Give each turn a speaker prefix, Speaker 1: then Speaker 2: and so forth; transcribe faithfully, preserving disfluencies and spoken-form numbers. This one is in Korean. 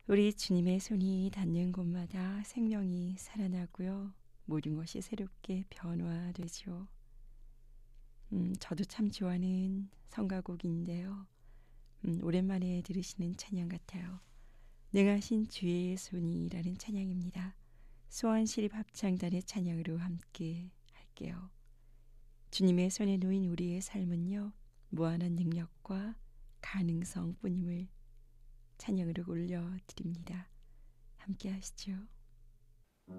Speaker 1: 우리 주님의 손이 닿는 곳마다 생명이 살아나고요. 모든 것이 새롭게 변화되죠. 음, 저도 참 좋아하는 성가곡인데요. 음, 오랜만에 들으시는 찬양 같아요. 능하신 주의 손이라는 찬양입니다. 소환시립 합창단의 찬양으로 함께 할게요. 주님의 손에 놓인 우리의 삶은요, 무한한 능력과 가능성뿐임을 찬양으로 올려드립니다. 함께 하시죠.